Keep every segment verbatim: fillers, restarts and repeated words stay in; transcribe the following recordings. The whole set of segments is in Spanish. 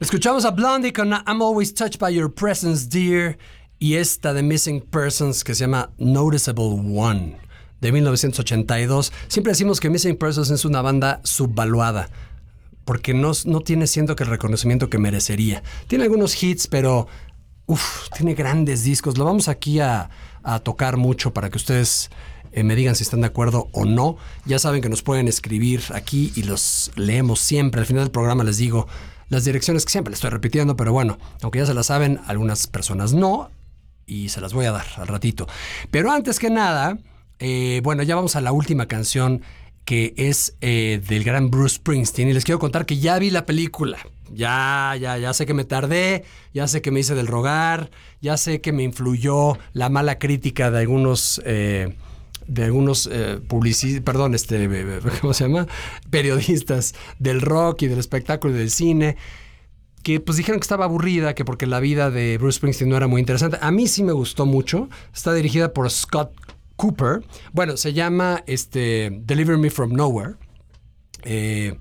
Escuchamos a Blondie con I'm Always Touched by Your Presence, Dear, y esta de Missing Persons que se llama Noticeable One, de mil novecientos ochenta y dos. Siempre decimos que Missing Persons es una banda subvaluada, porque no, no tiene, siento que el reconocimiento que merecería. Tiene algunos hits, pero uf, tiene grandes discos. Lo vamos aquí a, a tocar mucho para que ustedes eh, me digan si están de acuerdo o no. Ya saben que nos pueden escribir aquí y los leemos siempre. Al final del programa les digo las direcciones que siempre les estoy repitiendo, pero bueno, aunque ya se las saben, algunas personas no, y se las voy a dar al ratito. Pero antes que nada, eh, bueno, ya vamos a la última canción, que es eh, del gran Bruce Springsteen, y les quiero contar que ya vi la película. Ya, ya, ya sé que me tardé, ya sé que me hice del rogar, ya sé que me influyó la mala crítica de algunos... Eh, de algunos eh, publicistas, perdón, este, ¿cómo se llama? periodistas del rock y del espectáculo y del cine, que pues dijeron que estaba aburrida, que porque la vida de Bruce Springsteen no era muy interesante. A mí sí me gustó mucho. Está dirigida por Scott Cooper. Bueno, se llama este, Deliver Me From Nowhere. Eh,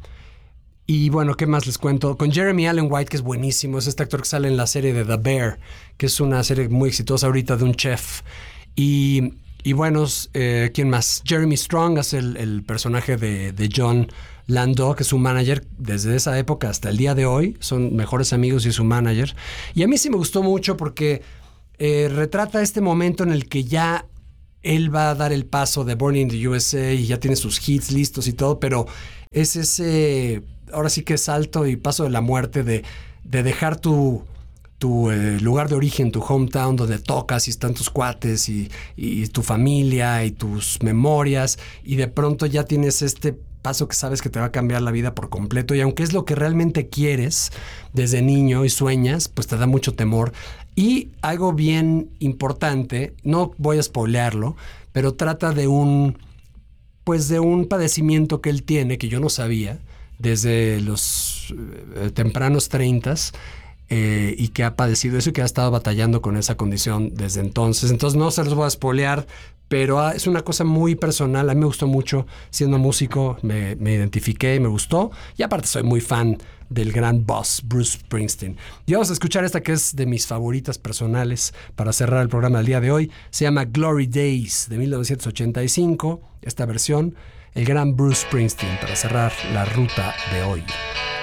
y bueno, ¿qué más les cuento? Con Jeremy Allen White, que es buenísimo. Es este actor que sale en la serie de The Bear, que es una serie muy exitosa ahorita de un chef. Y... Y bueno, eh, ¿quién más? Jeremy Strong hace el, el personaje de, de John Landau, que es su manager desde esa época hasta el día de hoy. Son mejores amigos y su manager. Y a mí sí me gustó mucho porque eh, retrata este momento en el que ya él va a dar el paso de Born in the U S A y ya tiene sus hits listos y todo, pero es ese, ahora sí que salto y paso de la muerte de, de dejar tu... tu eh, lugar de origen, tu hometown, donde tocas y están tus cuates y, y tu familia y tus memorias, y de pronto ya tienes este paso que sabes que te va a cambiar la vida por completo, y aunque es lo que realmente quieres desde niño y sueñas, pues te da mucho temor. Y algo bien importante, no voy a spoilearlo, pero trata de un, pues de un padecimiento que él tiene, que yo no sabía, desde los eh, tempranos treintas, Eh, y que ha padecido eso y que ha estado batallando con esa condición desde entonces. Entonces no se los voy a spoilear, pero ah, es una cosa muy personal. A mí me gustó mucho siendo músico, me, me identifiqué y me gustó. Y aparte soy muy fan del gran boss Bruce Springsteen. Y vamos a escuchar esta que es de mis favoritas personales para cerrar el programa del día de hoy. Se llama Glory Days de mil novecientos ochenta y cinco. Esta versión, el gran Bruce Springsteen, para cerrar la ruta de hoy.